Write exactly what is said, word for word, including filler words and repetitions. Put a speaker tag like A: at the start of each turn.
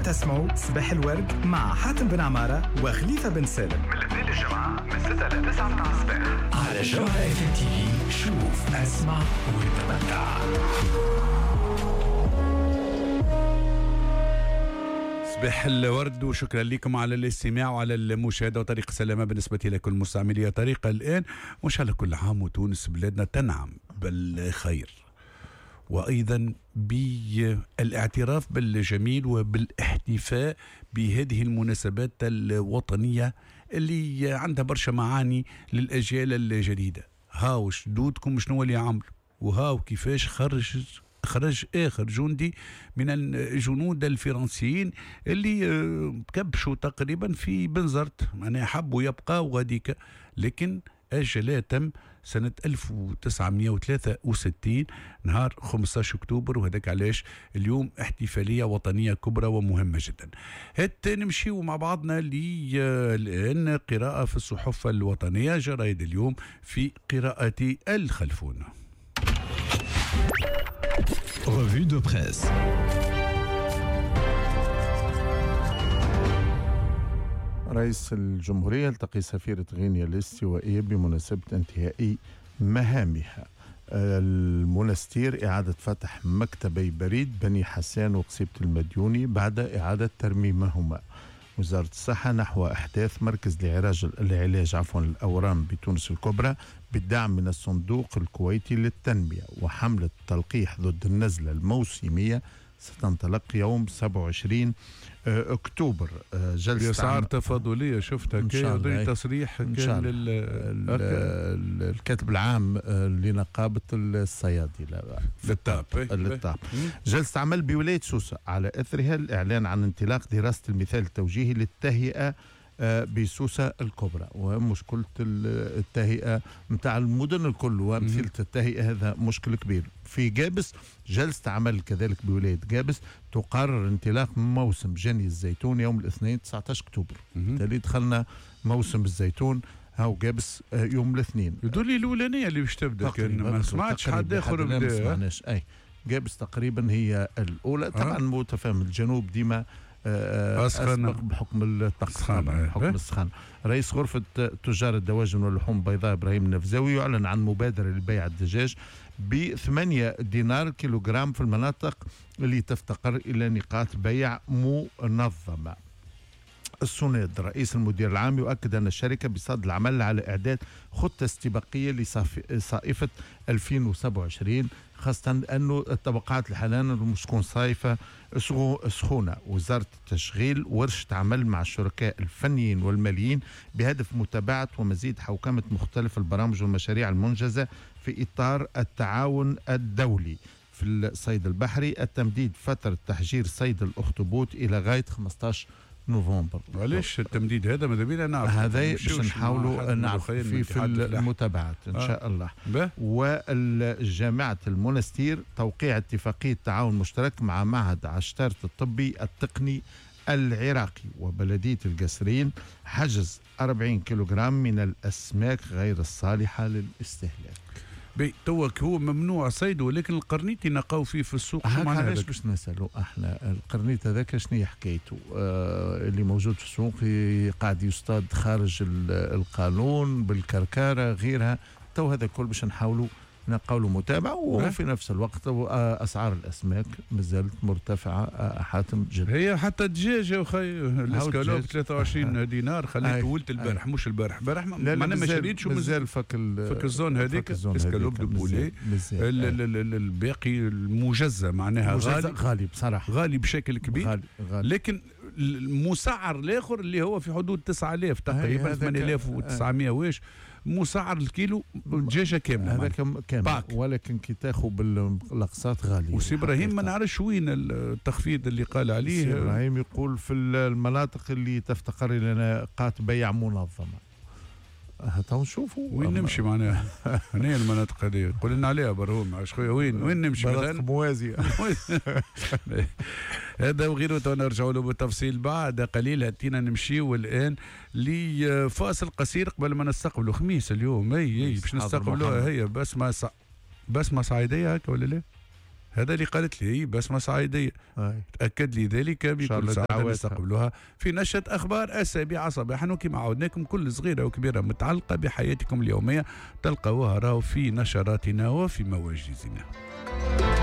A: تسمعوا صباح الورد مع حاتم بن عمارة وخليفة بن سالم
B: من الاثنين للجمعة من ستة إلى تسعة متاع الصباح
C: على جوهرة اف ام تي في. شوف اسمع وتمتع.
D: صباح الورد وشكرا لكم على الاستماع وعلى المشاهدة وطريق سلامة بالنسبة لكل مستعملي طريق الآن. وإن شاء الله كل عام وتونس بلادنا تنعم بالخير، وأيضا بالاعتراف بالجميل وبالاحتفاء بهذه المناسبات الوطنية اللي عندها برشا معاني للأجيال الجديدة. هاو جدودكم شنو اللي عملوا، وهاو كيفاش خرج خرج آخر جندي من الجنود الفرنسيين اللي كبشوا تقريبا في بنزرت، معناها حبوا يبقى غاديك، لكن أجل تم سنة ألف وتسعمائة وثلاثة وستين نهار خمسة عشر أكتوبر، وهذاك علاش اليوم احتفالية وطنية كبرى ومهمة جدا. هات نمشيو مع بعضنا الآن قراءة في الصحف الوطنية، جرايد اليوم في قراءة الخلفون.
C: Revue de presse.
E: رئيس الجمهورية يلتقي سفيرة غينيا الاستوائية بمناسبة انتهاء مهامها. المنستير إعادة فتح مكتبي بريد بني حسان وقصيبة المديوني بعد إعادة ترميمهما. وزارة الصحة نحو إحداث مركز لعلاج العلاج عفوا الأورام بتونس الكبرى بالدعم من الصندوق الكويتي للتنمية. وحملة تلقيح ضد النزلة الموسمية ستنطلق يوم سبعة وعشرين أكتوبر.
D: جلسة أسعار تفاضلية شفتها كي تصريح كان
E: الكاتب العام لنقابة الصيادلة
D: للطاب
E: للطاب جلسة عمل بولاية سوسة على أثرها الإعلان عن انطلاق دراسة المثال التوجيهي للتهيئة بسوسة الكبرى. ومشكلة التهيئة متاع المدن الكل ومثيلة التهيئة هذا مشكل كبير. في جابس جلسة عمل كذلك بولاية جابس تقرر انطلاق موسم جني الزيتون يوم الاثنين تسعة عشر أكتوبر. بالتالي دخلنا موسم الزيتون هاو جابس يوم الاثنين.
D: يدولي الأولانية اللي باش تبدأ، كان ما سمعتش حد آخر
E: ما سمعناش. أي جابس تقريبا هي الأولى. طبعا متفاهم الجنوب ديما أسبق بحكم الطقس بحكم السخانة. رئيس غرفة تجار الدواجن واللحوم البيضاء إبراهيم النفزاوي يعلن عن مبادرة لبيع الدجاج بثمانية دينار كيلوغرام في المناطق اللي تفتقر إلى نقاط بيع منظمة. السند رئيس المدير العام يؤكد أن الشركة بصدد العمل على إعداد خطة استباقية لصائفة ألفين وسبعة وعشرين، خاصة أنه الطبقات الحالية مش تكون صيفة سخونة. وزارة التشغيل ورشة عمل مع الشركاء الفنيين والماليين بهدف متابعة ومزيد حوكمة مختلف البرامج والمشاريع المنجزة في إطار التعاون الدولي. في الصيد البحري التمديد فترة تحجير صيد الأخطبوط إلى غاية خمسة عشر نوفمبر.
D: علاش التمديد هذا؟ ماذا بينا نعرف
E: هذا باش نحاولوا نعرف في, في المتابعات ان آه. شاء الله. والجامعة المنستير توقيع اتفاقية تعاون مشترك مع معهد عشتارة الطبي التقني العراقي وبلدية القصرين حجز أربعين كيلوغرام من الأسماك غير الصالحة للاستهلاك.
D: بي توك هو ممنوع صيده، ولكن القرنيط نلقاو فيه في السوق.
E: علاش باش نسالوا احنا القرنيط هذاك شنو هي حكايته؟ آه اللي موجود في السوق قاعد يصطاد خارج القانون بالكركاره غيرها. تو هذا الكل باش نحاولوا نقولوا متابعة. وفي نفس الوقت أسعار الأسماك مازالت مرتفعة حاتم جدا.
D: هي حتى الدجاج يا أخي الاسكالوب ثلاثة وعشرين دينار خليت ولت البارح مش البارح البارح ما أنا ما شريتش
E: مازال فك
D: فك الزون هذيك اسكالوب دو بولي. الباقي المجزة معناها غالي
E: غالي بصراحة
D: غالي بشكل كبير
E: غالي غالي.
D: لكن المسعر الآخر اللي هو في حدود تسعة آلاف تقريبا ثمانية آلاف وتسعمائة واش مسعر الكيلو دجاجه كامله
E: هذا كامل. ولكن كي تاخذ بالاقساط غالي.
D: وسي ابراهيم ما نعرفش وين التخفيض اللي قال عليه.
E: سي ابراهيم يقول في المناطق اللي تفتقر الى نقاط بيع منظمه. هاتوا نشوفوا
D: وين نمشي معناها. هنا المناطق هذه قول لنا عليها برهوم عاش خويا وين وين نمشي
E: مناطق موازيه.
D: هذا وغيره نرجعوا له بالتفصيل بعد قليل. هاتينا نمشيو الان لفاصل قصير قبل ما نستقبلوا خميس اليوم. اي اي باش نستقبلوا هي بسمه ص... بسمه صعيديه هكا ولا لا؟ هذا اللي قالت لي بسمة صعيدية. تأكد لي ذلك بكل سعادة نستقبلها في نشرة أخبار السابعة صباحا، وكما عودناكم كل صغيرة وكبيرة متعلقة بحياتكم اليومية تلقوها راهو في نشراتنا وفي مواجزنا.